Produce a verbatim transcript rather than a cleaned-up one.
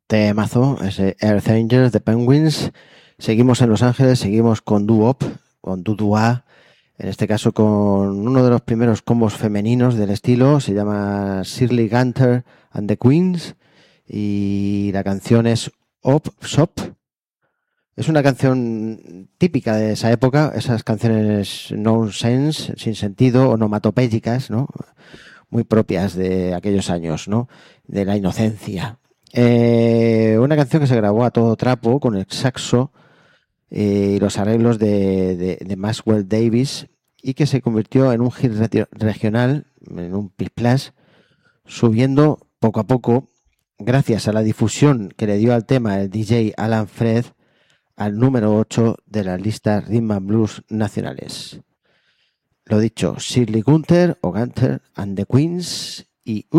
Temazo, ese Earth Angels de Penguins. Seguimos en Los Ángeles, seguimos con doo-wop, con doo-wah, en este caso con uno de los primeros combos femeninos del estilo, se llama Shirley Gunter and the Queens, y la canción es Op Shop. Es una canción típica de esa época, esas canciones nonsense, sin sentido, onomatopéyicas, ¿no? Muy propias de aquellos años, ¿no? De la inocencia. Eh, una canción que se grabó a todo trapo con el saxo eh, y los arreglos de, de, de Maxwell Davis y que se convirtió en un hit re- regional, en un plus, subiendo poco a poco gracias a la difusión que le dio al tema el D J Alan Fred al número ocho de las listas Rhythm and Blues nacionales. Lo dicho, Shirley Gunter o Gunter and the Queens y